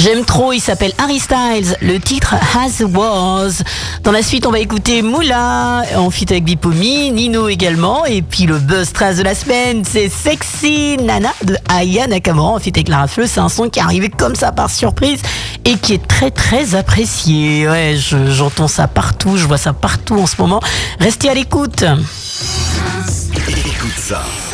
J'aime trop, il s'appelle Harry Styles, le titre As Was. Dans la suite, on va écouter Moula, en feat avec Bipomi, Nino également, et puis le buzz trace de la semaine, c'est Sexy Nana de Aya Nakamura, en feat avec Lara Fleu. C'est un son qui est arrivé comme ça par surprise et qui est très très apprécié. Ouais, j'entends ça partout, je vois ça partout en ce moment. Restez à l'écoute. Écoute ça.